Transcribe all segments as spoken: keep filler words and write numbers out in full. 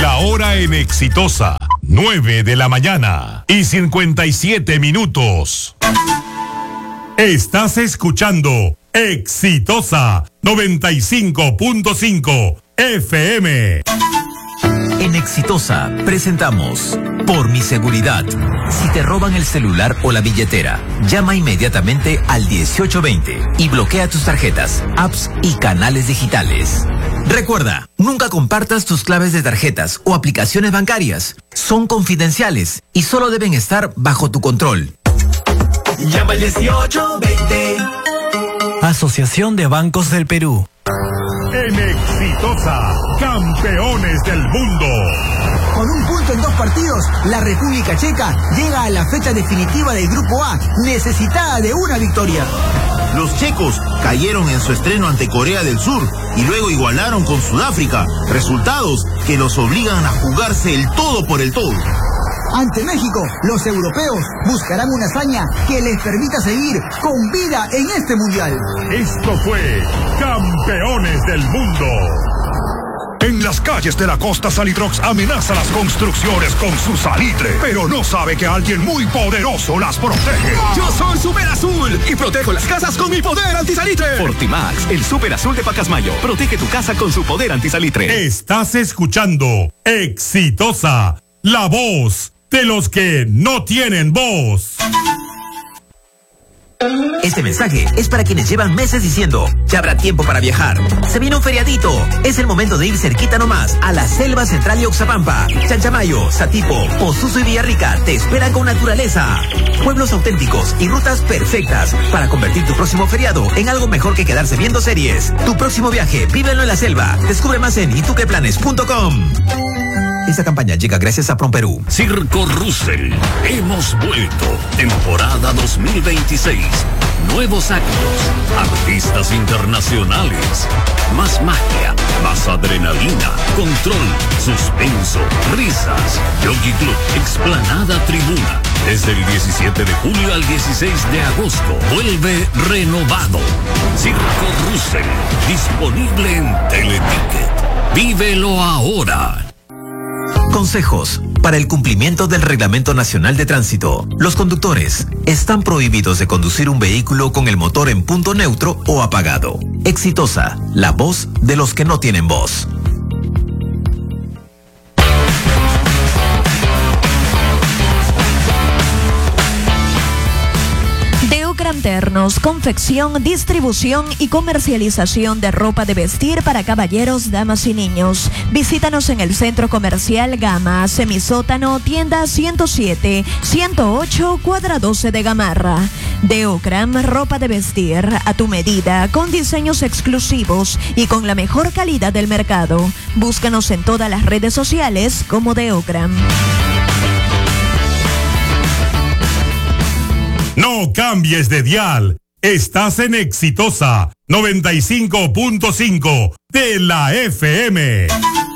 La hora en Exitosa, nueve de la mañana y cincuenta y siete minutos. Estás escuchando Exitosa noventa y cinco punto cinco F M. En Exitosa presentamos Por mi seguridad. Si te roban el celular o la billetera, llama inmediatamente al dieciocho veinte y bloquea tus tarjetas, apps y canales digitales. Recuerda, nunca compartas tus claves de tarjetas o aplicaciones bancarias. Son confidenciales y solo deben estar bajo tu control. Llama al dieciocho veinte. Asociación de Bancos del Perú. En Exitosa, campeones del mundo. Con un punto en dos partidos, la República Checa llega a la fecha definitiva del Grupo A, necesitada de una victoria. Los checos cayeron en su estreno ante Corea del Sur y luego igualaron con Sudáfrica, resultados que los obligan a jugarse el todo por el todo. Ante México, los europeos buscarán una hazaña que les permita seguir con vida en este mundial. Esto fue Campeones del Mundo. En las calles de la costa, Salitrox amenaza las construcciones con su salitre, pero no sabe que alguien muy poderoso las protege. Yo soy Super Azul y protejo las casas con mi poder antisalitre. Fortimax, el Super Azul de Pacasmayo, protege tu casa con su poder antisalitre. Estás escuchando Exitosa, la voz de los que no tienen voz. Este mensaje es para quienes llevan meses diciendo, ya habrá tiempo para viajar. Se viene un feriadito. Es el momento de ir cerquita nomás a la Selva Central y Oxapampa. Chanchamayo, Satipo, Pozuzo y Villarrica te esperan con naturaleza. Pueblos auténticos y rutas perfectas para convertir tu próximo feriado en algo mejor que quedarse viendo series. Tu próximo viaje, vívelo en la selva. Descubre más en ituqueplanes punto com. Esta campaña llega gracias a PromPerú. Circo Russell. Hemos vuelto. Temporada dos mil veintiséis. Nuevos actos. Artistas internacionales. Más magia. Más adrenalina. Control. Suspenso. Risas. Yogi Club. Explanada Tribuna. Desde el diecisiete de julio al dieciséis de agosto. Vuelve renovado. Circo Russell. Disponible en Teleticket. Vívelo ahora. Consejos para el cumplimiento del Reglamento Nacional de Tránsito. Los conductores están prohibidos de conducir un vehículo con el motor en punto neutro o apagado. Exitosa, la voz de los que no tienen voz. Ternos, confección, distribución y comercialización de ropa de vestir para caballeros, damas y niños. Visítanos en el Centro Comercial Gama, Semisótano, tienda ciento siete, ciento ocho, cuadra doce de Gamarra. Deocram, ropa de vestir a tu medida, con diseños exclusivos y con la mejor calidad del mercado. Búscanos en todas las redes sociales como Deocram. No cambies de dial. Estás en Exitosa noventa y cinco punto cinco de la F M.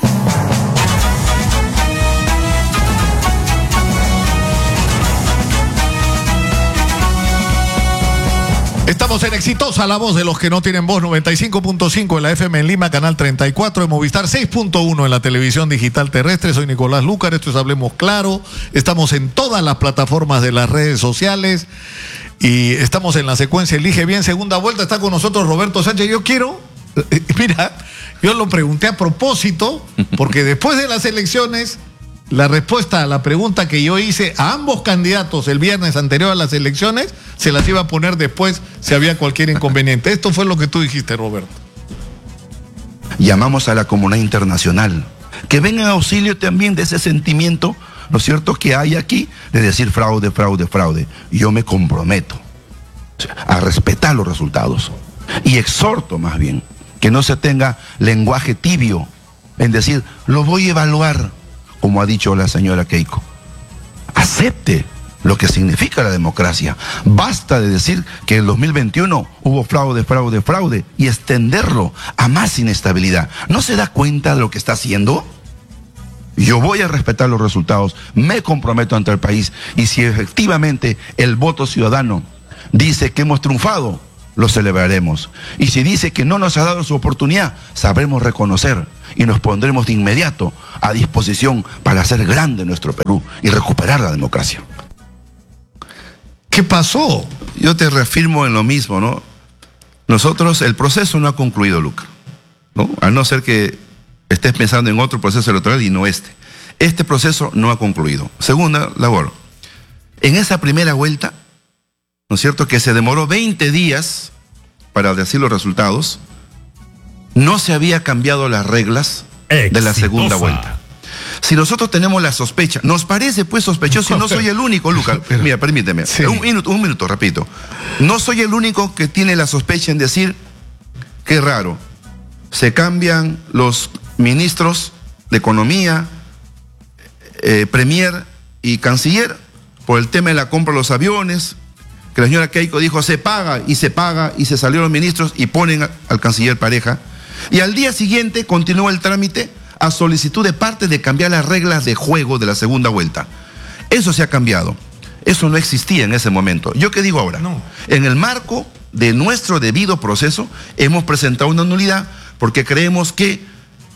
Estamos en Exitosa, la voz de los que no tienen voz, noventa y cinco punto cinco en la F M en Lima, canal treinta y cuatro, en Movistar seis punto uno en la televisión digital terrestre. Soy Nicolás Lúcar, esto es Hablemos Claro. Estamos en todas las plataformas de las redes sociales y estamos en la secuencia Elige Bien, segunda vuelta. Está con nosotros Roberto Sánchez. Yo quiero, mira, yo lo pregunté a propósito, porque después de las elecciones, la respuesta a la pregunta que yo hice a ambos candidatos el viernes anterior a las elecciones, se las iba a poner después si había cualquier inconveniente. Esto fue lo que tú dijiste, Roberto. Llamamos a la comunidad internacional que venga en auxilio también de ese sentimiento, ¿no es cierto?, que hay aquí de decir fraude, fraude, fraude. Yo me comprometo a respetar los resultados y exhorto más bien que no se tenga lenguaje tibio en decir, lo voy a evaluar, como ha dicho la señora Keiko. Acepte lo que significa la democracia. Basta de decir que en el dos mil veintiuno hubo fraude, fraude, fraude y extenderlo a más inestabilidad. ¿No se da cuenta de lo que está haciendo? Yo voy a respetar los resultados, me comprometo ante el país y si efectivamente el voto ciudadano dice que hemos triunfado, lo celebraremos. Y si dice que no nos ha dado su oportunidad, sabremos reconocer y nos pondremos de inmediato a disposición para hacer grande nuestro Perú y recuperar la democracia. ¿Qué pasó? Yo te reafirmo en lo mismo, ¿no? Nosotros, el proceso no ha concluido, Luca, ¿no? A no ser que estés pensando en otro proceso electoral y no este. Este proceso no ha concluido. Segunda labor, en esa primera vuelta, ¿no es cierto?, que se demoró veinte días para decir los resultados, no se había cambiado las reglas Exitosa. de la segunda vuelta. Si nosotros tenemos la sospecha, nos parece pues sospechoso, y no soy el único, Lucas, mira, permíteme, sí. un minuto, un minuto, repito, no soy el único que tiene la sospecha en decir, qué raro, se cambian los ministros de Economía, eh, Premier y Canciller, por el tema de la compra de los aviones, que la señora Keiko dijo se paga y se paga y se salieron los ministros y ponen al canciller Pareja. Y al día siguiente continúa el trámite a solicitud de parte de cambiar las reglas de juego de la segunda vuelta. Eso se ha cambiado. Eso no existía en ese momento. ¿Yo qué digo ahora? No. En el marco de nuestro debido proceso hemos presentado una nulidad porque creemos que,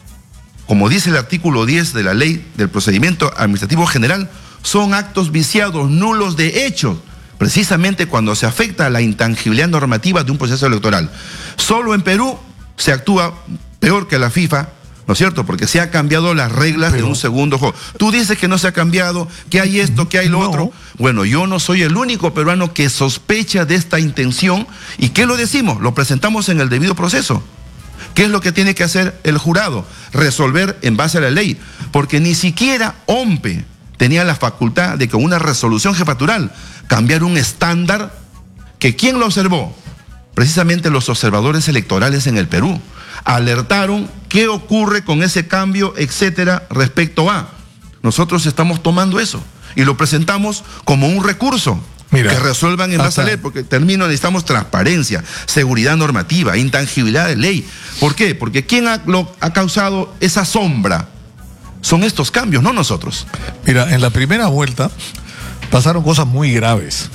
como dice el artículo diez de la Ley del Procedimiento Administrativo General, son actos viciados, nulos de hecho, precisamente cuando se afecta a la intangibilidad normativa de un proceso electoral. Solo en Perú se actúa peor que la FIFA, ¿no es cierto? Porque se han cambiado las reglas Pero... de un segundo juego. Tú dices que no se ha cambiado, que hay esto, que hay lo no. otro. Bueno, yo no soy el único peruano que sospecha de esta intención. ¿Y qué lo decimos? Lo presentamos en el debido proceso. ¿Qué es lo que tiene que hacer el jurado? Resolver en base a la ley. Porque ni siquiera O M P E tenía la facultad de con una resolución jefatural cambiar un estándar que ¿quién lo observó? Precisamente los observadores electorales en el Perú. Alertaron qué ocurre con ese cambio, etcétera, respecto a. Nosotros estamos tomando eso y lo presentamos como un recurso. Mira, que resuelvan en base a ley, porque termino, necesitamos transparencia, seguridad normativa, intangibilidad de ley. ¿Por qué? Porque ¿quién ha, lo, ha causado esa sombra? Son estos cambios, no nosotros. Mira, en la primera vuelta pasaron cosas muy graves.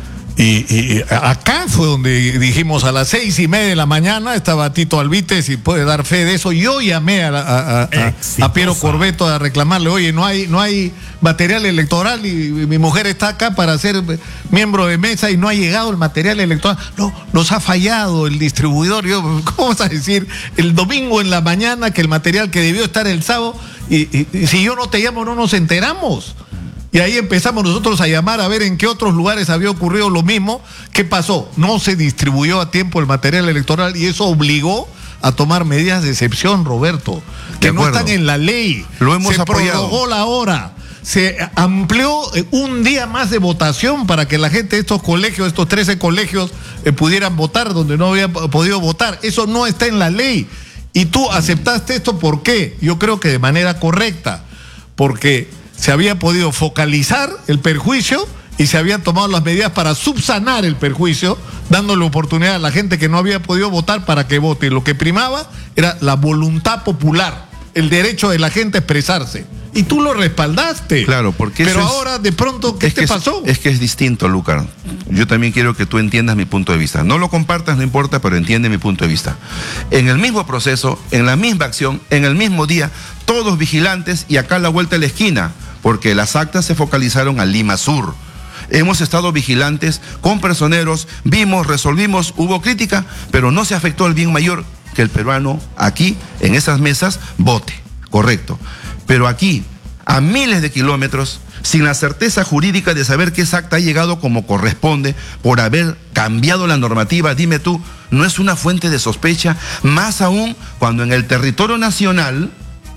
Y, y acá fue donde dijimos a las seis y media de la mañana, estaba Tito Alvites y puede dar fe de eso. Yo llamé a, a, a, a Piero Corbeto a reclamarle, oye, no hay, no hay material electoral y, y mi mujer está acá para ser miembro de mesa y no ha llegado el material electoral. No, nos ha fallado el distribuidor. Yo, ¿cómo vas a decir el domingo en la mañana que el material que debió estar el sábado, y, y, y si yo no te llamo no nos enteramos? Y ahí empezamos nosotros a llamar a ver en qué otros lugares había ocurrido lo mismo. ¿Qué pasó? No se distribuyó a tiempo el material electoral y eso obligó a tomar medidas de excepción, Roberto, que no están en la ley. Lo hemos se apoyado. Prorrogó la hora. Se amplió un día más de votación para que la gente de estos colegios, estos trece colegios, eh, pudieran votar donde no había podido votar. Eso no está en la ley. Y tú aceptaste esto, ¿por qué? Yo creo que de manera correcta. Porque se había podido focalizar el perjuicio y se habían tomado las medidas para subsanar el perjuicio, dándole oportunidad a la gente que no había podido votar para que vote. Lo que primaba era la voluntad popular, el derecho de la gente a expresarse. Y tú lo respaldaste. Claro, porque Pero eso ahora, es, de pronto, ¿qué te es, pasó? Es que es distinto, Lucas. Yo también quiero que tú entiendas mi punto de vista. No lo compartas, no importa, pero entiende mi punto de vista. En el mismo proceso, en la misma acción, en el mismo día, todos vigilantes y acá a la vuelta de la esquina, porque las actas se focalizaron a Lima Sur. Hemos estado vigilantes con personeros, vimos, resolvimos, hubo crítica, pero no se afectó el bien mayor, que el peruano aquí, en esas mesas, vote. Correcto. Pero aquí, a miles de kilómetros, sin la certeza jurídica de saber que esa acta ha llegado como corresponde, por haber cambiado la normativa, dime tú, ¿no es una fuente de sospecha? Más aún cuando en el territorio nacional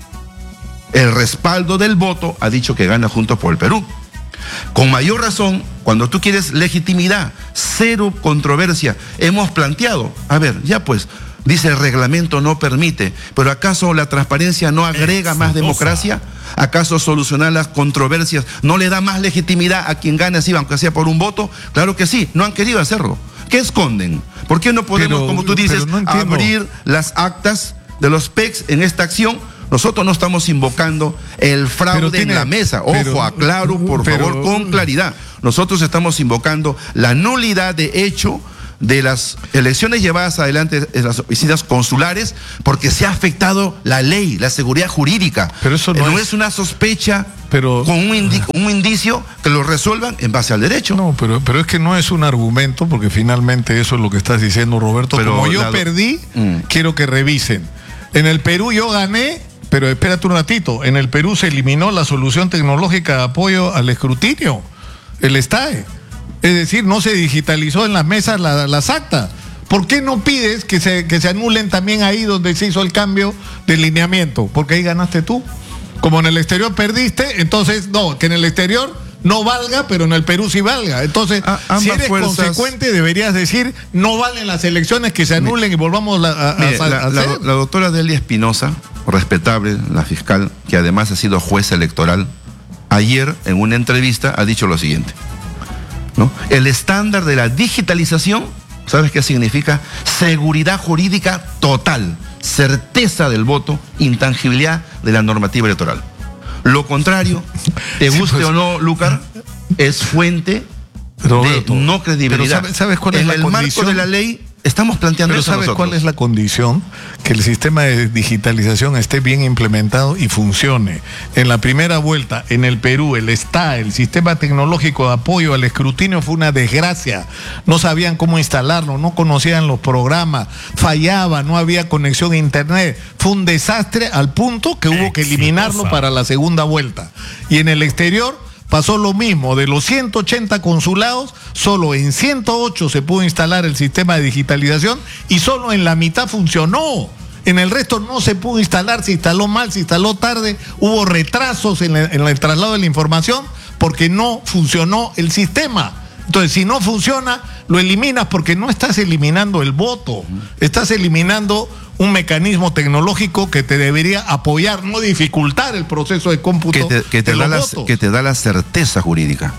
el respaldo del voto ha dicho que gana Juntos por el Perú. Con mayor razón, cuando tú quieres legitimidad, cero controversia, hemos planteado, a ver, ya pues, dice el reglamento no permite, pero ¿acaso la transparencia no agrega más democracia? ¿Acaso solucionar las controversias no le da más legitimidad a quien gane así, aunque sea por un voto? Claro que sí, no han querido hacerlo. ¿Qué esconden? ¿Por qué no podemos, pero, como tú dices, no abrir las actas de los P E Cs en esta acción? Nosotros no estamos invocando el fraude tiene, en la mesa. Ojo, pero, aclaro, por pero, favor, con claridad. Nosotros estamos invocando la nulidad de hecho de las elecciones llevadas adelante en las oficinas consulares porque se ha afectado la ley, la seguridad jurídica. Pero eso no, no es... es una sospecha pero... con un, indi un indicio que lo resuelvan en base al derecho. No, pero, pero es que no es un argumento, porque finalmente eso es lo que estás diciendo, Roberto. Pero como yo la... perdí, mm. quiero que revisen. En el Perú yo gané, pero espérate un ratito, en el Perú se eliminó la solución tecnológica de apoyo al escrutinio, el S T A E. Es decir, no se digitalizó en las mesas la, las actas. ¿Por qué no pides que se, que se anulen también ahí donde se hizo el cambio de lineamiento? Porque ahí ganaste tú. Como en el exterior perdiste, entonces no, que en el exterior no valga, pero en el Perú sí valga. Entonces, a, si eres fuerzas... consecuente, deberías decir, no valen las elecciones, que se anulen Mire, y volvamos a, a, Mire, a, a la, hacer. La, la doctora Delia Espinosa, respetable, la fiscal, que además ha sido jueza electoral, ayer en una entrevista ha dicho lo siguiente, ¿no? El estándar de la digitalización, ¿sabes qué significa? Seguridad jurídica total, certeza del voto, intangibilidad de la normativa electoral. Lo contrario, te guste sí, pues, o no, Lucar, es fuente Roberto, de no credibilidad. Pero ¿sabes, sabes cuál es en la el condición? marco de la ley estamos planteando pero eso ¿sabes nosotros? cuál es la condición? Que el sistema de digitalización esté bien implementado y funcione. En la primera vuelta, en el Perú, el S T A E, el sistema tecnológico de apoyo al escrutinio, fue una desgracia. No sabían cómo instalarlo, no conocían los programas, fallaba, no había conexión a internet. Fue un desastre al punto que hubo que eliminarlo para la segunda vuelta. Y en el exterior pasó lo mismo. De los ciento ochenta consulados, solo en ciento ocho se pudo instalar el sistema de digitalización y solo en la mitad funcionó. En el resto no se pudo instalar, se instaló mal, se instaló tarde, hubo retrasos en, la, en el traslado de la información porque no funcionó el sistema. Entonces, si no funciona, lo eliminas porque no estás eliminando el voto, estás eliminando un mecanismo tecnológico que te debería apoyar, no dificultar el proceso de cómputo que te, que te de da los la, votos. Que te da la certeza jurídica.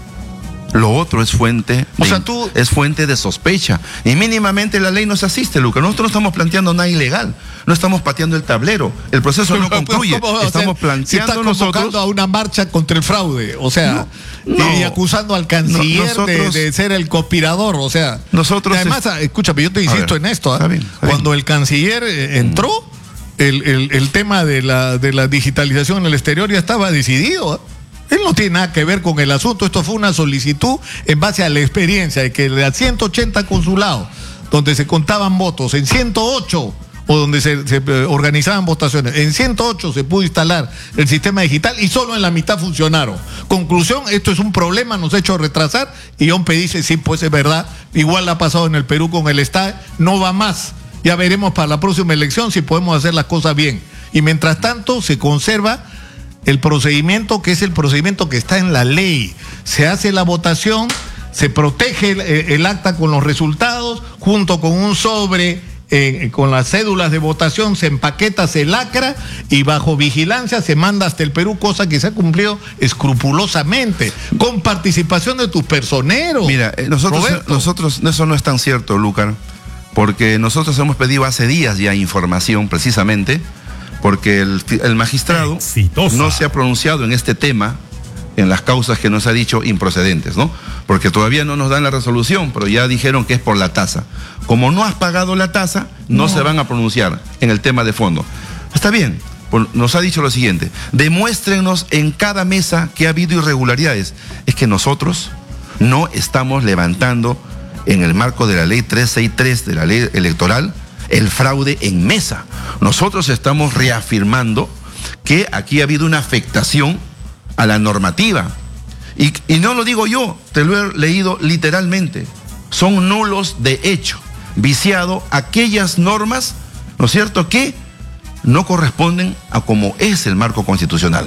Lo otro es fuente, o de, sea, tú... es fuente de sospecha. Y mínimamente la ley nos asiste, Lucas. Nosotros no estamos planteando nada ilegal. No estamos pateando el tablero. El proceso no concluye. Estamos planteando si está nosotros a una marcha contra el fraude. O sea, no, no, y acusando al canciller no, nosotros, de, de ser el conspirador. O sea, nosotros. Además, es... escúchame, yo te insisto ver, en esto. ¿eh? Está bien, está bien. Cuando el canciller eh, entró, el, el, el tema de la, de la digitalización en el exterior ya estaba decidido. ¿eh? Él no tiene nada que ver con el asunto. Esto fue una solicitud en base a la experiencia de que de ciento ochenta consulados, donde se contaban votos, en ciento ocho, o donde se, se organizaban votaciones, en ciento ocho se pudo instalar el sistema digital y solo en la mitad funcionaron. Conclusión, esto es un problema, nos ha hecho retrasar, y Ompe dice, sí, pues es verdad, igual ha pasado en el Perú con el S T A E, no va más. Ya veremos para la próxima elección si podemos hacer las cosas bien. Y mientras tanto se conserva el procedimiento que es el procedimiento que está en la ley. Se hace la votación, se protege el, el acta con los resultados, junto con un sobre, eh, con las cédulas de votación, se empaqueta, se lacra y bajo vigilancia se manda hasta el Perú, cosa que se ha cumplido escrupulosamente, con participación de tus personeros. Mira, eh, nosotros, nosotros, eso no es tan cierto, Lucar, porque nosotros hemos pedido hace días ya información precisamente, porque el, el magistrado Exitosa. no se ha pronunciado en este tema, en las causas que nos ha dicho improcedentes, ¿no? Porque todavía no nos dan la resolución, pero ya dijeron que es por la tasa. Como no has pagado la tasa, no, no. se van a pronunciar en el tema de fondo. Está bien, nos ha dicho lo siguiente: demuéstrenos en cada mesa que ha habido irregularidades. Es que nosotros no estamos levantando en el marco de la ley trescientos sesenta y tres de la ley electoral el fraude en mesa. Nosotros estamos reafirmando que aquí ha habido una afectación a la normativa. Y, y no lo digo yo, te lo he leído literalmente. Son nulos de hecho, viciado aquellas normas, ¿no es cierto?, que no corresponden a como es el marco constitucional.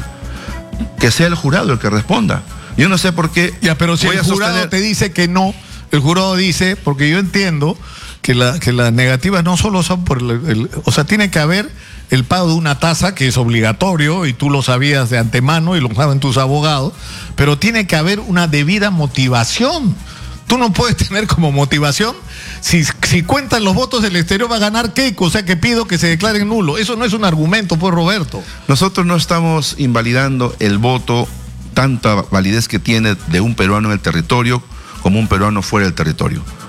Que sea el jurado el que responda. Yo no sé por qué. Ya, pero si el jurado sostener... te dice que no, el jurado dice, porque yo entiendo que, la, que las negativas no solo son por el, el, o sea, tiene que haber el pago de una tasa que es obligatorio y tú lo sabías de antemano y lo saben tus abogados, pero tiene que haber una debida motivación. Tú no puedes tener como motivación, si, si cuentan los votos del exterior va a ganar Keiko, o sea que pido que se declaren nulo. Eso no es un argumento, pues, Roberto. Nosotros no estamos invalidando el voto, tanta validez que tiene de un peruano en el territorio como un peruano fuera del territorio.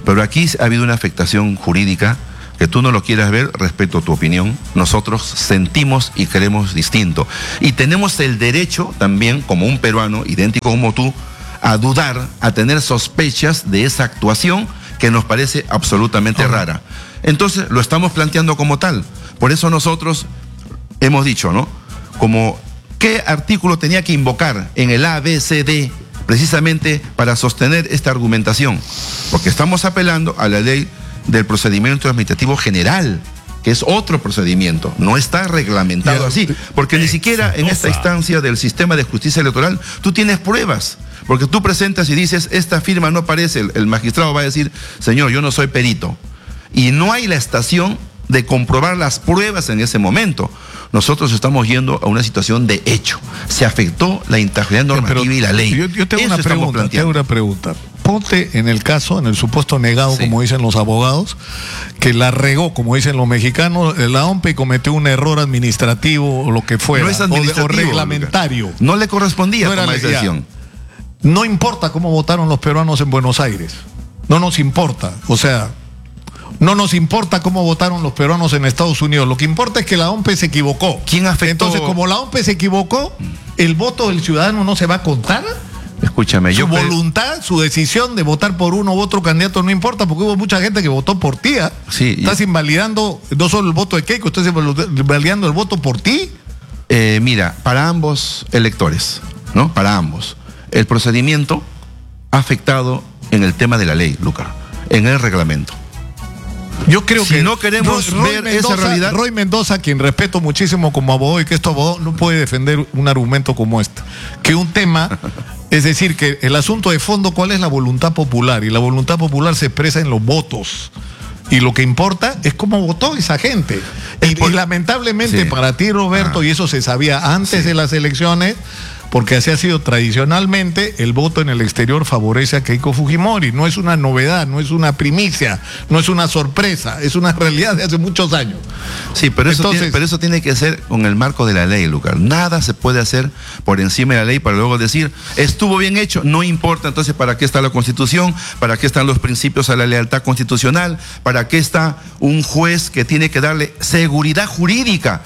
Pero aquí ha habido una afectación jurídica que tú no lo quieras ver, respeto tu opinión. Nosotros sentimos y queremos distinto. Y tenemos el derecho también, como un peruano, idéntico como tú, a dudar, a tener sospechas de esa actuación que nos parece absolutamente uh-huh. rara. Entonces, lo estamos planteando como tal. Por eso nosotros hemos dicho, ¿no? Como, ¿qué artículo tenía que invocar en el A, B, C, D, precisamente para sostener esta argumentación? Porque estamos apelando a la ley del procedimiento administrativo general, que es otro procedimiento, no está reglamentado así, porque ni siquiera en esta instancia del sistema de justicia electoral tú tienes pruebas, porque tú presentas y dices, esta firma no parece, el, el magistrado va a decir, señor, yo no soy perito, y no hay la estación de comprobar las pruebas en ese momento. Nosotros estamos yendo a una situación de hecho, se afectó la integridad normativa Pero, y la ley. Yo, yo tengo, una pregunta, tengo una pregunta. Ponte en el caso, en el supuesto negado, sí. como dicen los abogados, que la regó, como dicen los mexicanos, la O M P E cometió un error administrativo o lo que fuera, no es administrativo, o, de, o reglamentario. Lucas. No le correspondía no tomar esa decisión. No importa cómo votaron los peruanos en Buenos Aires. No nos importa. O sea, no nos importa cómo votaron los peruanos en Estados Unidos. Lo que importa es que la O M P E se equivocó. ¿Quién afectó? Entonces, como la O M P E se equivocó, ¿el voto del ciudadano no se va a contar? Escúchame, su yo voluntad, su decisión de votar por uno u otro candidato no importa, porque hubo mucha gente que votó por ti. ¿eh? Sí, estás y... invalidando no solo el voto de Keiko, estás invalidando el voto por ti. Eh, mira, para ambos electores, ¿no? Para ambos, el procedimiento ha afectado en el tema de la ley, Lucas, en el reglamento. Yo creo si que no queremos Roy, ver Roy Mendoza, esa realidad. Roy Mendoza, quien respeto muchísimo como abogado y que esto abogado no puede defender un argumento como este. Que un tema, es decir, que el asunto de fondo, ¿cuál es la voluntad popular? Y la voluntad popular se expresa en los votos. Y lo que importa es cómo votó esa gente. Y, por... y lamentablemente sí. para ti, Roberto, ah. y eso se sabía antes sí. de las elecciones, porque así ha sido tradicionalmente, el voto en el exterior favorece a Keiko Fujimori. No es una novedad, no es una primicia, no es una sorpresa, es una realidad de hace muchos años. Sí, pero eso, Entonces, tiene, pero eso tiene que ser con el marco de la ley, Lucas. Nada se puede hacer por encima de la ley para luego decir, estuvo bien hecho, no importa, entonces ¿para qué está la Constitución? ¿Para qué están los principios a la lealtad constitucional? ¿Para qué está un juez que tiene que darle seguridad jurídica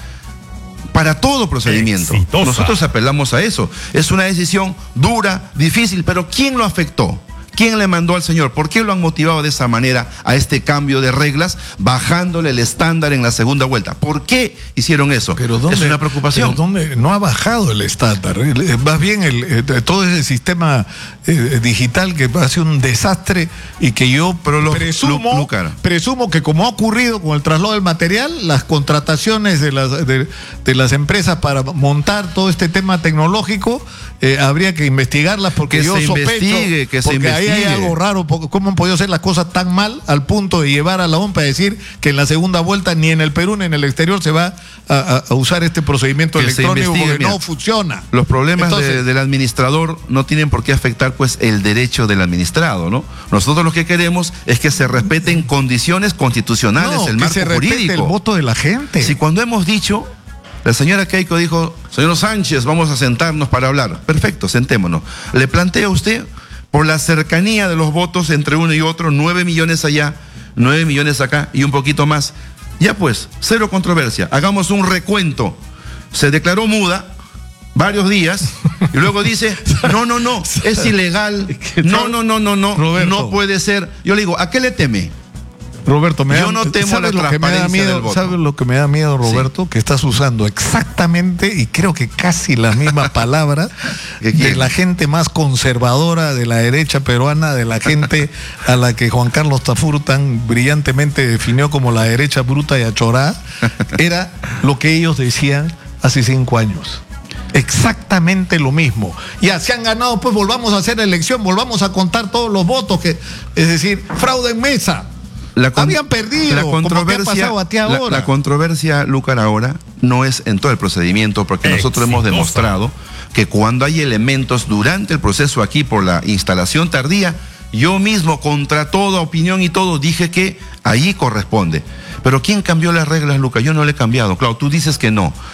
para todo procedimiento? Exitosa. Nosotros apelamos a eso. Es una decisión dura, difícil, pero ¿quién lo afectó? ¿Quién le mandó al señor? ¿Por qué lo han motivado de esa manera a este cambio de reglas, bajándole el estándar en la segunda vuelta? ¿Por qué hicieron eso? Pero ¿dónde, es una preocupación. Pero ¿dónde? No ha bajado el estándar. Más bien el, el, todo ese sistema eh, digital que ha sido un desastre y que yo pero lo, presumo, lo, lo presumo que como ha ocurrido con el traslado del material, las contrataciones de las, de, de las empresas para montar todo este tema tecnológico, eh, habría que investigarlas porque que yo se sospecho investigue, que se investigue. Ahí hay algo raro, ¿cómo han podido hacer las cosas tan mal al punto de llevar a la O M P E a decir que en la segunda vuelta ni en el Perú ni en el exterior se va a, a, a usar este procedimiento que electrónico porque mira, no funciona? Los problemas Entonces, de, del administrador no tienen por qué afectar pues el derecho del administrado, ¿no? Nosotros lo que queremos es que se respeten condiciones constitucionales, no, el que marco se respete jurídico. El voto de la gente. Si cuando hemos dicho, la señora Keiko dijo, señor Sánchez, vamos a sentarnos para hablar. Perfecto, sentémonos. Le planteo a usted, por la cercanía de los votos entre uno y otro, nueve millones allá, nueve millones acá y un poquito más. Ya pues, cero controversia. Hagamos un recuento. Se declaró muda varios días y luego dice, no, no, no, es ilegal. No, no, no, no, no, Roberto, no puede ser. Yo le digo, ¿a qué le teme? Roberto, me yo da, no temo la lo que me da miedo, del voto. ¿Sabes lo que me da miedo, Roberto? Sí. Que estás usando exactamente, y creo que casi las mismas palabras, de la gente más conservadora de la derecha peruana, de la gente a la que Juan Carlos Tafur tan brillantemente definió como la derecha bruta y achorada, era lo que ellos decían hace cinco años. Exactamente lo mismo. Ya se han ganado, pues volvamos a hacer elección, volvamos a contar todos los votos, que, es decir, fraude en mesa. La con, habían perdido, la controversia, como que ha pasado a ti la, la controversia, Lucas, ahora no es en todo el procedimiento, porque Exitosa. nosotros hemos demostrado que cuando hay elementos durante el proceso aquí por la instalación tardía, yo mismo contra toda opinión y todo dije que ahí corresponde. Pero ¿quién cambió las reglas, Lucas? Yo no le he cambiado. Claro, tú dices que no.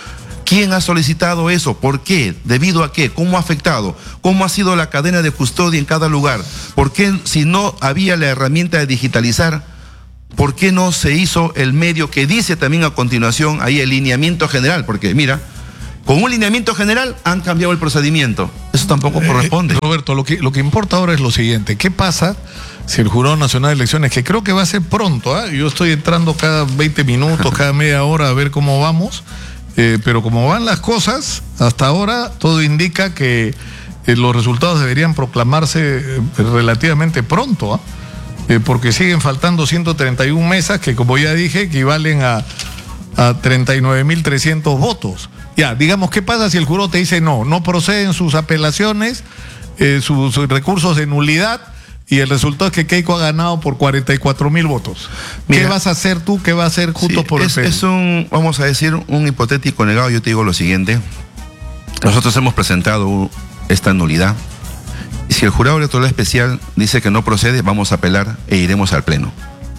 ¿Quién ha solicitado eso? ¿Por qué? ¿Debido a qué? ¿Cómo ha afectado? ¿Cómo ha sido la cadena de custodia en cada lugar? ¿Por qué, si no había la herramienta de digitalizar, por qué no se hizo el medio que dice también a continuación ahí el lineamiento general? Porque mira, con un lineamiento general han cambiado el procedimiento. Eso tampoco corresponde. Eh, Roberto, lo que, lo que importa ahora es lo siguiente. ¿Qué pasa si el Jurado Nacional de Elecciones, que creo que va a ser pronto, ¿eh? Yo estoy entrando cada veinte minutos, cada media hora a ver cómo vamos, eh, pero como van las cosas, hasta ahora todo indica que eh, los resultados deberían proclamarse eh, relativamente pronto, ¿eh? Eh, porque siguen faltando ciento treinta y una mesas que, como ya dije, equivalen a, a treinta y nueve mil trescientos votos. Ya, digamos, ¿qué pasa si el jurado te dice no, no proceden sus apelaciones, eh, sus, sus recursos de nulidad, y el resultado es que Keiko ha ganado por cuarenta y cuatro mil votos? Mira, ¿qué vas a hacer tú? ¿Qué va a hacer Juntos sí, por es, el Perú? Es un, vamos a decir, un hipotético negado. Yo te digo lo siguiente. Nosotros hemos presentado esta nulidad. Si el jurado electoral especial dice que no procede, vamos a apelar e iremos al pleno.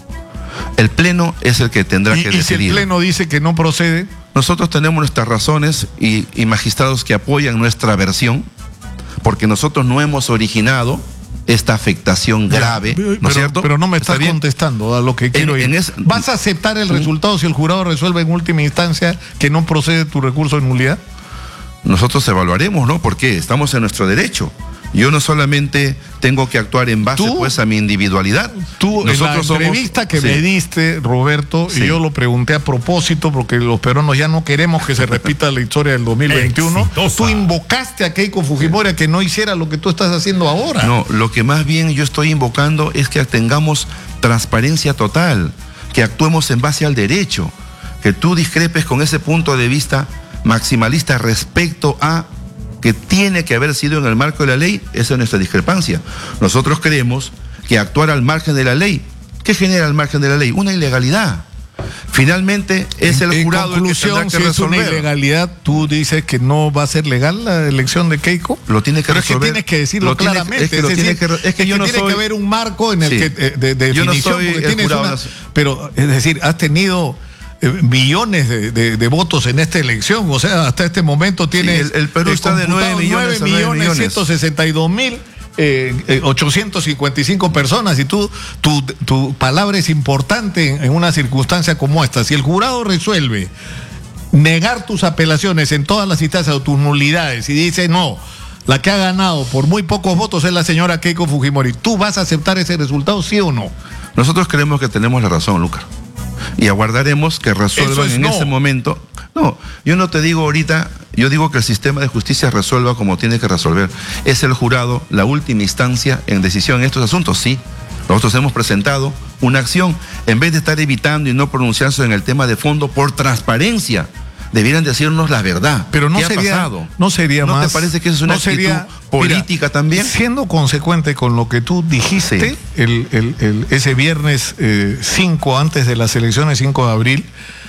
El pleno es el que tendrá ¿Y, que y decidir. si el pleno dice que no procede? Nosotros tenemos nuestras razones y, y magistrados que apoyan nuestra versión, porque nosotros no hemos originado esta afectación grave, pero, ¿no es cierto? Pero no me estás contestando a lo que quiero en, ir. en es, ¿Vas a aceptar el resultado si el jurado resuelve en última instancia que no procede tu recurso de nulidad? Nosotros evaluaremos, ¿no? Porque estamos en nuestro derecho. Yo no solamente tengo que actuar en base ¿Tú? pues a mi individualidad. Tú, Nosotros en la entrevista somos... que sí. me diste, Roberto, sí. y yo lo pregunté a propósito, porque los peruanos ya no queremos que se repita la historia del dos mil veintiuno. Exitosa. Tú invocaste a Keiko Fujimori a que no hiciera lo que tú estás haciendo ahora. No, lo que más bien yo estoy invocando es que tengamos transparencia total, que actuemos en base al derecho, que tú discrepes con ese punto de vista maximalista respecto a que tiene que haber sido en el marco de la ley. Esa es nuestra discrepancia. Nosotros creemos que actuar al margen de la ley, ¿qué genera al margen de la ley? Una ilegalidad. Finalmente es el en, jurado en el que tendrá que si resolver. Es una ilegalidad, ¿tú dices que no va a ser legal la elección de Keiko? Lo tiene que Pero resolver. es que tienes que decirlo tiene, claramente. Es que, es decir, tiene que, es que yo no tiene soy, que haber un marco en el sí. que de, de yo definición, no soy porque el tienes jurado. una, pero es decir, has tenido millones de, de, de votos en esta elección, o sea, hasta este momento tiene sí, el, el Perú está de nueve millones a nueve millones ciento sesenta y dos mil ochocientos cincuenta y cinco personas, y tú tu, tu palabra es importante en, en una circunstancia como esta. Si el jurado resuelve negar tus apelaciones en todas las instancias o tus nulidades y dice no, la que ha ganado por muy pocos votos es la señora Keiko Fujimori, ¿tú vas a aceptar ese resultado, sí o no? Nosotros creemos que tenemos la razón, Lucas, y aguardaremos que resuelvan en no. ese momento. No, yo no te digo ahorita, yo digo que el sistema de justicia resuelva como tiene que resolver. Es el jurado la última instancia en decisión en estos asuntos, sí. Nosotros hemos presentado una acción, en vez de estar evitando y no pronunciarse en el tema de fondo por transparencia, debieran decirnos la verdad. Pero no ¿Qué sería, ha pasado? no sería ¿No más. te parece que eso es una no actitud sería, política mira, también? Siendo consecuente con lo que tú dijiste sí. el, el, el, ese viernes eh, cinco, antes de las elecciones, cinco de abril,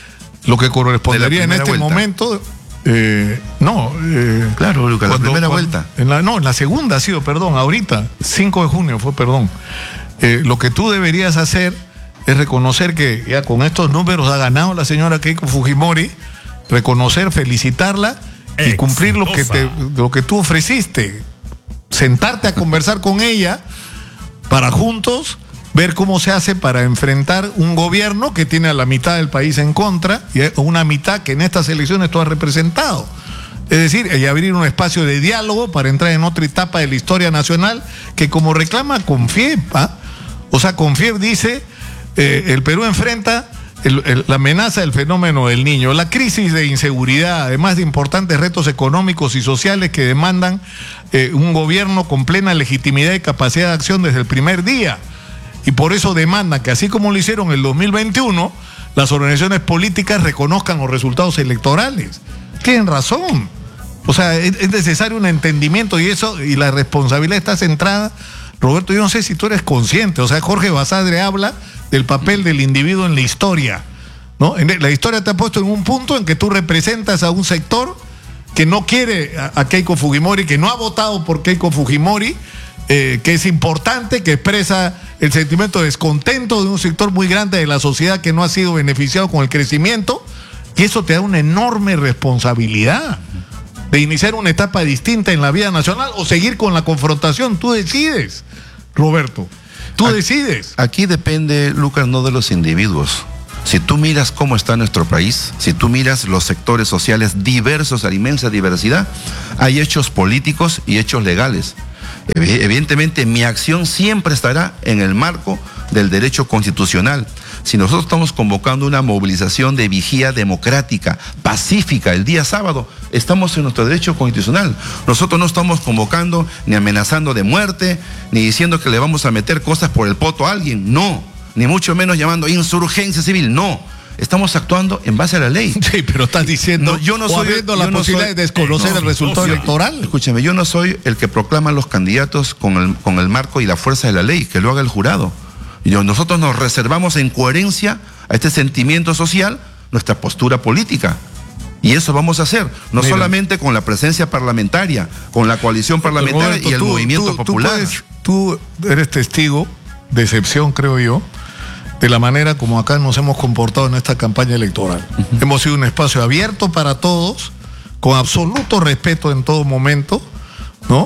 lo que correspondería en este vuelta. momento. Eh, no, eh, claro, Lucas, la primera cuando, vuelta. En la, no, en la segunda ha sido, perdón, ahorita, cinco de junio fue, perdón. Eh, lo que tú deberías hacer es reconocer que ya con estos números ha ganado la señora Keiko Fujimori, reconocer, felicitarla y Exitosa. cumplir lo que, te, lo que tú ofreciste. Sentarte a conversar con ella para juntos ver cómo se hace para enfrentar un gobierno que tiene a la mitad del país en contra y una mitad que en estas elecciones tú has representado. Es decir, y abrir un espacio de diálogo para entrar en otra etapa de la historia nacional que, como reclama CONFIEP, ¿eh? o sea, CONFIEP dice, eh, el Perú enfrenta el, el, la amenaza del fenómeno del niño, la crisis de inseguridad, además de importantes retos económicos y sociales que demandan eh, un gobierno con plena legitimidad y capacidad de acción desde el primer día. Y por eso demandan que, así como lo hicieron en el dos mil veintiuno, las organizaciones políticas reconozcan los resultados electorales. Tienen razón. O sea, es, es necesario un entendimiento, y eso, y la responsabilidad está centrada. Roberto, yo no sé si tú eres consciente. O sea, Jorge Basadre habla del papel del individuo en la historia, ¿no? En la historia te ha puesto en un punto en que tú representas a un sector que no quiere a, a Keiko Fujimori, que no ha votado por Keiko Fujimori, eh, que es importante, que expresa el sentimiento de descontento de un sector muy grande de la sociedad que no ha sido beneficiado con el crecimiento, Y eso te da una enorme responsabilidad de iniciar una etapa distinta en la vida nacional o seguir con la confrontación. Tú decides, Roberto. Tú aquí, decides. Aquí depende, Lucas, no de los individuos. Si tú miras cómo está nuestro país, si tú miras los sectores sociales diversos, a la inmensa diversidad, hay hechos políticos y hechos legales. Evidentemente, mi acción siempre estará en el marco del derecho constitucional. Si nosotros estamos convocando una movilización de vigía democrática, pacífica, el día sábado, estamos en nuestro derecho constitucional. Nosotros no estamos convocando ni amenazando de muerte, ni diciendo que le vamos a meter cosas por el poto a alguien, no. Ni mucho menos llamando insurgencia civil, no. Estamos actuando en base a la ley. Sí, pero estás diciendo, no, yo no o soy, abriendo yo la no posibilidad soy, de desconocer no, el resultado no, electoral. Escúcheme, yo no soy el que proclama los candidatos con el, con el marco y la fuerza de la ley, que lo haga el jurado. Y nosotros nos reservamos en coherencia a este sentimiento social nuestra postura política. Y eso vamos a hacer, no Mira, solamente con la presencia parlamentaria, con la coalición parlamentaria Roberto, y el tú, movimiento tú, popular. Tú, puedes, tú eres testigo de excepción, creo yo, de la manera como acá nos hemos comportado en esta campaña electoral. Uh-huh. Hemos sido un espacio abierto para todos, con absoluto respeto en todo momento, ¿no?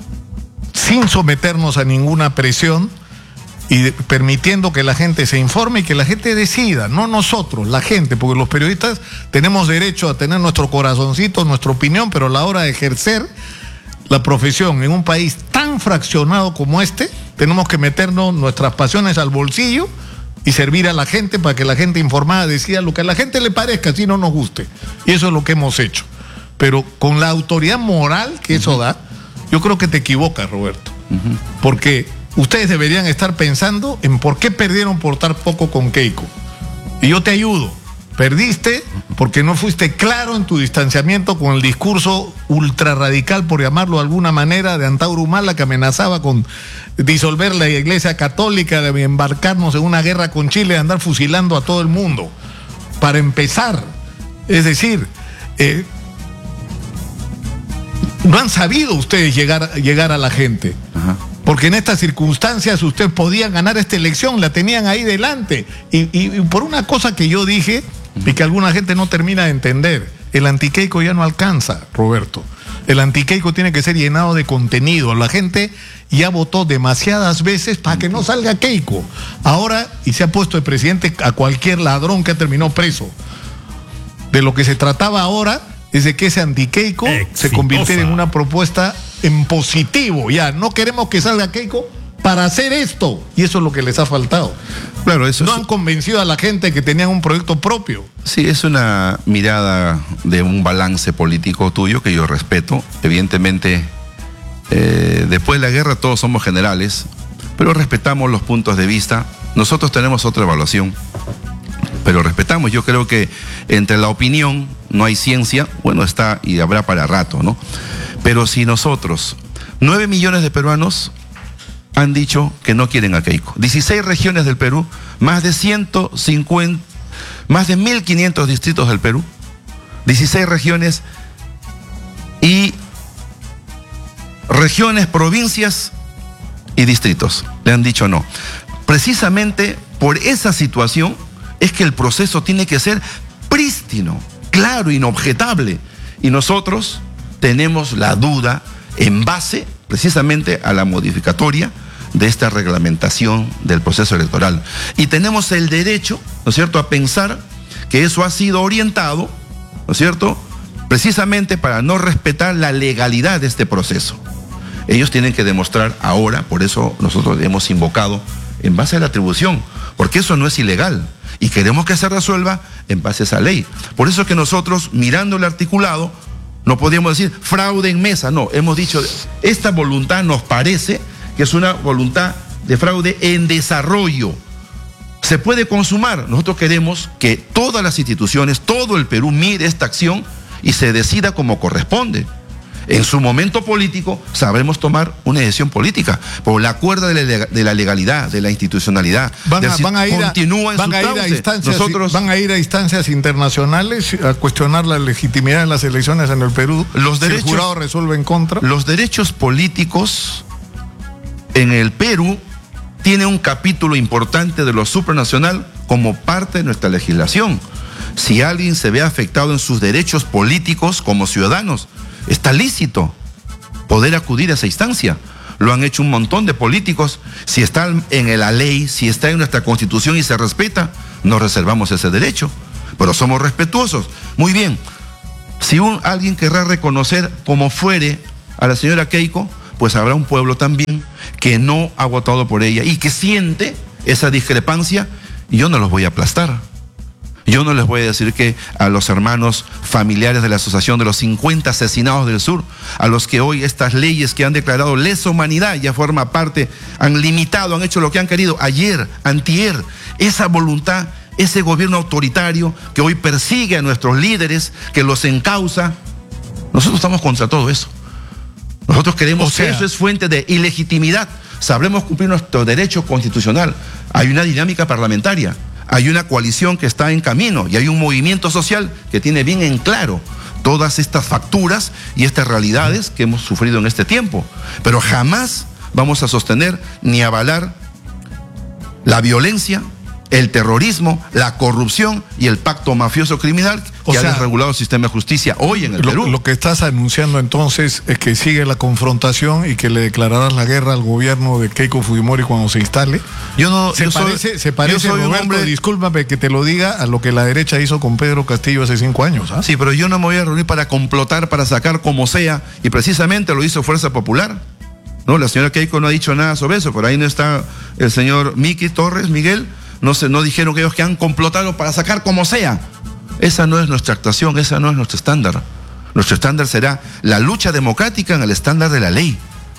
Sin someternos a ninguna presión y de, permitiendo que la gente se informe y que la gente decida, no nosotros, la gente, porque los periodistas tenemos derecho a tener nuestro corazoncito, nuestra opinión, pero a la hora de ejercer la profesión en un país tan fraccionado como este, tenemos que meternos nuestras pasiones al bolsillo y servir a la gente para que la gente informada decida lo que a la gente le parezca, si no nos guste. Y eso es lo que hemos hecho. Pero con la autoridad moral que eso uh-huh. da, yo creo que te equivocas, Roberto. Uh-huh. Porque ustedes deberían estar pensando en por qué perdieron por tan poco con Keiko. Y yo te ayudo. Perdiste porque no fuiste claro en tu distanciamiento con el discurso ultra radical, por llamarlo de alguna manera, de Antauro Humala, que amenazaba con disolver la Iglesia Católica, de embarcarnos en una guerra con Chile, de andar fusilando a todo el mundo. Para empezar, es decir, eh, no han sabido ustedes llegar, llegar a la gente. Ajá. Porque en estas circunstancias ustedes podían ganar esta elección, la tenían ahí delante. Y, y, y por una cosa que yo dije y que alguna gente no termina de entender, el antiqueico ya no alcanza, Roberto. El antiqueico tiene que ser llenado de contenido. La gente ya votó demasiadas veces para que no salga Keiko. Ahora, y se ha puesto de presidente a cualquier ladrón que ha terminado preso. De lo que se trataba ahora es de que ese antiqueico se convirtiera en una propuesta en positivo. Ya, no queremos que salga Keiko para hacer esto. Y eso es lo que les ha faltado. Claro, eso no es... han convencido a la gente que tenían un proyecto propio. Sí, es una mirada de un balance político tuyo que yo respeto. Evidentemente, eh, después de la guerra todos somos generales, pero respetamos los puntos de vista. Nosotros tenemos otra evaluación, pero respetamos. Yo creo que entre la opinión no hay ciencia, bueno, está y habrá para rato, ¿no? Pero si nosotros, nueve millones de peruanos han dicho que no quieren a Keiko, dieciséis regiones del Perú, más de ciento cincuenta, más de mil quinientos distritos del Perú, dieciséis regiones y regiones, provincias y distritos le han dicho no. Precisamente por esa situación es que el proceso tiene que ser prístino, claro, inobjetable. Y nosotros tenemos la duda en base precisamente a la modificatoria de esta reglamentación del proceso electoral. Y tenemos el derecho, ¿no es cierto?, a pensar que eso ha sido orientado, ¿no es cierto?, precisamente para no respetar la legalidad de este proceso. Ellos tienen que demostrar ahora, por eso nosotros hemos invocado en base a la atribución, porque eso no es ilegal y queremos que se resuelva en base a esa ley. Por eso es que nosotros, mirando el articulado, no podíamos decir fraude en mesa, no, hemos dicho, esta voluntad nos parece que es una voluntad de fraude en desarrollo. Se puede consumar. Nosotros queremos que todas las instituciones, todo el Perú mire esta acción y se decida como corresponde. En su momento político sabremos tomar una decisión política por la cuerda de la, de la legalidad, de la institucionalidad. Van a, van a ir, a, continúa en van su a ir a instancias, Nosotros, van a ir a instancias internacionales a cuestionar la legitimidad de las elecciones en el Perú. Los si derechos, el jurado resuelve en contra. Los derechos políticos en el Perú tiene un capítulo importante de lo supranacional como parte de nuestra legislación. Si alguien se ve afectado en sus derechos políticos como ciudadanos, está lícito poder acudir a esa instancia. Lo han hecho un montón de políticos. Si está en la ley, si está en nuestra Constitución y se respeta, nos reservamos ese derecho. Pero somos respetuosos. Muy bien. Si un, alguien querrá reconocer como fuere a la señora Keiko, pues habrá un pueblo también que no ha votado por ella y que siente esa discrepancia, y yo no los voy a aplastar. Yo no les voy a decir que a los hermanos familiares de la Asociación de los cincuenta Asesinados del Sur, a los que hoy estas leyes que han declarado lesa humanidad ya forma parte, han limitado, han hecho lo que han querido. Ayer, antier, esa voluntad, ese gobierno autoritario que hoy persigue a nuestros líderes, que los encausa, nosotros estamos contra todo eso. Nosotros queremos, o sea, que eso es fuente de ilegitimidad. Sabremos cumplir nuestro derecho constitucional. Hay una dinámica parlamentaria. Hay una coalición que está en camino y hay un movimiento social que tiene bien en claro todas estas facturas y estas realidades que hemos sufrido en este tiempo. Pero jamás vamos a sostener ni avalar la violencia, el terrorismo, la corrupción y el pacto mafioso criminal que o sea, ha desregulado el sistema de justicia hoy en el lo, Perú. Lo que estás anunciando entonces es que sigue la confrontación y que le declararás la guerra al gobierno de Keiko Fujimori cuando se instale. Yo no, se yo parece, soy, se parece, yo soy Roberto, un hombre... discúlpame que te lo diga, a lo que la derecha hizo con Pedro Castillo hace cinco años. ¿Ah? Sí, pero yo no me voy a reunir para complotar, para sacar como sea, y precisamente lo hizo Fuerza Popular. No, la señora Keiko no ha dicho nada sobre eso, por ahí no está el señor Miki Torres, Miguel. No, se, no dijeron que ellos que han complotado para sacar como sea. Esa no es nuestra actuación, esa no es nuestro estándar. Nuestro estándar será la lucha democrática en el estándar de la ley.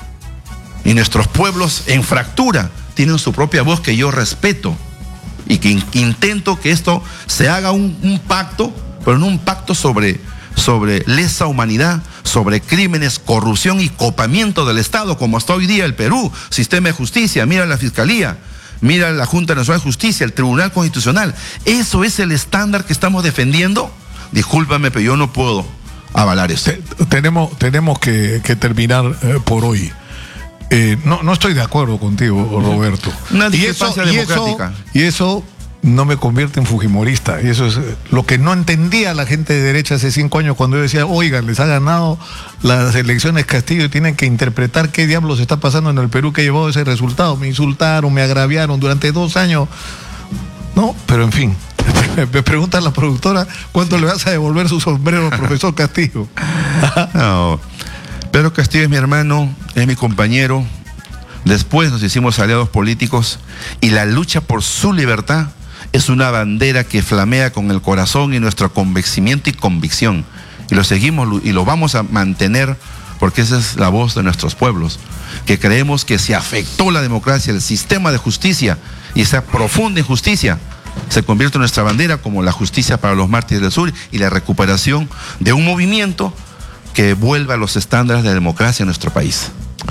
Y nuestros pueblos en fractura tienen su propia voz que yo respeto. Y que in, intento que esto se haga un, un pacto, pero no un pacto sobre, sobre lesa humanidad, sobre crímenes, corrupción y copamiento del Estado, como hasta hoy día el Perú, sistema de justicia, mira la Fiscalía. Mira la Junta Nacional de Justicia, el Tribunal Constitucional. ¿Eso es el estándar que estamos defendiendo? Discúlpame, pero yo no puedo avalar eso. Te, tenemos, tenemos que, que terminar eh, por hoy. Eh, no, no estoy de acuerdo contigo, Roberto. Una discrepancia democrática. Y eso, y eso no me convierte en fujimorista. Y eso es lo que no entendía la gente de derecha hace cinco años cuando yo decía, oigan, les ha ganado las elecciones Castillo y tienen que interpretar qué diablos está pasando en el Perú que ha llevado ese resultado. Me insultaron, me agraviaron durante dos años. No, pero en fin. Me pregunta la productora, ¿cuánto le vas a devolver su sombrero al profesor Castillo? No, Pedro Castillo es mi hermano, es mi compañero. Después nos hicimos aliados políticos y la lucha por su libertad es una bandera que flamea con el corazón y nuestro convencimiento y convicción. Y lo seguimos y lo vamos a mantener porque esa es la voz de nuestros pueblos, que creemos que se afectó la democracia, el sistema de justicia y esa profunda injusticia se convierte en nuestra bandera como la justicia para los mártires del sur y la recuperación de un movimiento que vuelva a los estándares de democracia en nuestro país.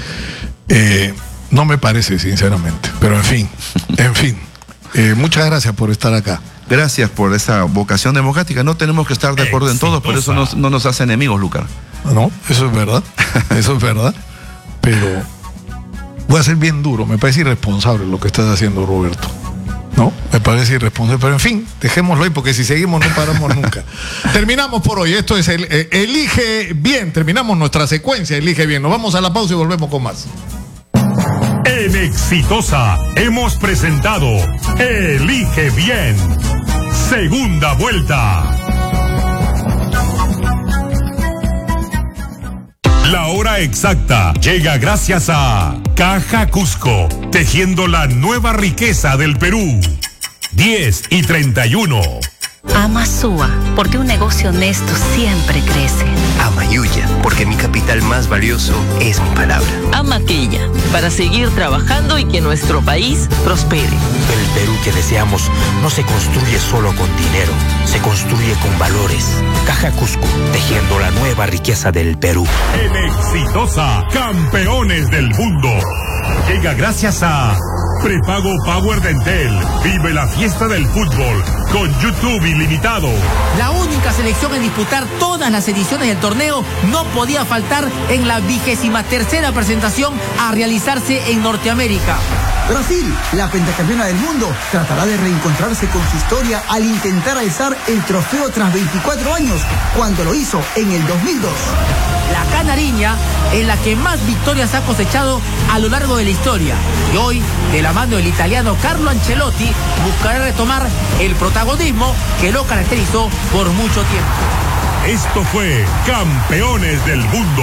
Eh, no me parece, sinceramente, pero en fin, en fin. Eh, muchas gracias por estar acá. Gracias por esa vocación democrática. No tenemos que estar de acuerdo en todo, pero eso no, no nos hace enemigos, Lucar. No, eso es verdad, eso es verdad. Pero voy a ser bien duro, me parece irresponsable lo que estás haciendo, Roberto. No, me parece irresponsable, pero en fin, dejémoslo ahí porque si seguimos no paramos nunca. Terminamos por hoy, esto es el eh, Elige Bien, terminamos nuestra secuencia Elige Bien. Nos vamos a la pausa y volvemos con más. En Exitosa hemos presentado Elige Bien. Segunda vuelta. La hora exacta llega gracias a Caja Cusco, tejiendo la nueva riqueza del Perú. diez y treinta y uno. Ama Sua, porque un negocio honesto siempre crece. Ama Yuya, porque mi capital más valioso es mi palabra. Ama Quilla, para seguir trabajando y que nuestro país prospere. El Perú que deseamos no se construye solo con dinero, se construye con valores. Caja Cusco, tejiendo la nueva riqueza del Perú. En Exitosa, campeones del mundo. Llega gracias a Prepago Power Dentel. Vive la fiesta del fútbol con YouTube ilimitado. La única selección en disputar todas las ediciones del torneo no podía faltar en la vigésima tercera presentación a realizarse en Norteamérica. Brasil, la pentacampeona del mundo, tratará de reencontrarse con su historia al intentar alzar el trofeo tras veinticuatro años, cuando lo hizo en el dos mil dos. La canariña es la que más victorias ha cosechado a lo largo de la historia. Y hoy, de la mano del italiano Carlo Ancelotti, buscará retomar el protagonismo que lo caracterizó por mucho tiempo. Esto fue Campeones del Mundo.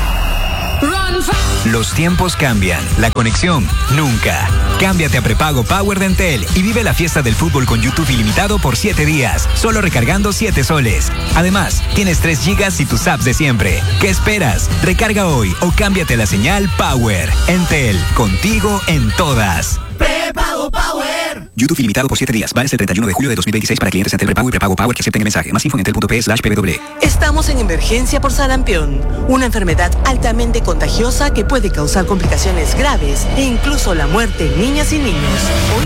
Los tiempos cambian, la conexión nunca. Cámbiate a prepago Power de Entel y vive la fiesta del fútbol con YouTube ilimitado por siete días, solo recargando siete soles. Además, tienes tres gigas y tus apps de siempre. ¿Qué esperas? Recarga hoy o cámbiate la señal Power. Entel, contigo en todas. Prepago Power. YouTube ilimitado por siete días. Vale hasta el treinta y uno de julio de dos mil veintiséis para clientes Entel Prepago y Prepago Power que acepten el mensaje. Más info en entel.p slash pw. Estamos en emergencia por sarampión, una enfermedad altamente contagiosa que puede causar complicaciones graves e incluso la muerte en niñas y niños. Hoy